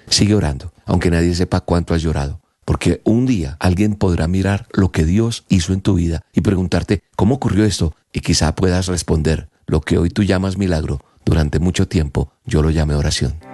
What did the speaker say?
Sigue orando, aunque nadie sepa cuánto has llorado. Porque un día alguien podrá mirar lo que Dios hizo en tu vida y preguntarte cómo ocurrió esto, y quizá puedas responder: lo que hoy tú llamas milagro, durante mucho tiempo yo lo llamé oración.